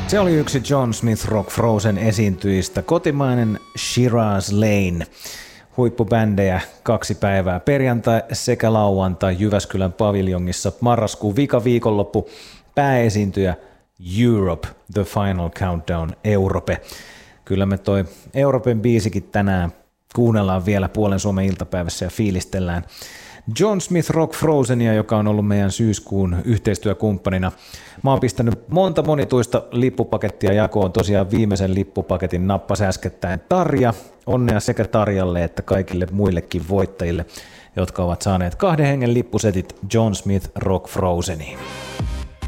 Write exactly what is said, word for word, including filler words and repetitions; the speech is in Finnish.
Se oli yksi John Smith Rock Frozen esiintyjistä, kotimainen Shiraz Lane. Huippubändejä kaksi päivää, perjantai sekä lauantai Jyväskylän paviljongissa, marraskuun vika viikonloppu, pääesiintyjä Europe, The Final Countdown, Europe. Kyllä me toi Europen biisikin tänään kuunnellaan vielä puolen Suomen iltapäivässä ja fiilistellään John Smith Rock Frozenia, joka on ollut meidän syyskuun yhteistyökumppanina. Mä oon pistänyt monta monituista lippupakettia jakoon. Tosiaan viimeisen lippupaketin nappasi äskettäin Tarja. Onnea sekä Tarjalle että kaikille muillekin voittajille, jotka ovat saaneet kahden hengen lippusetit John Smith Rock Frozeniin.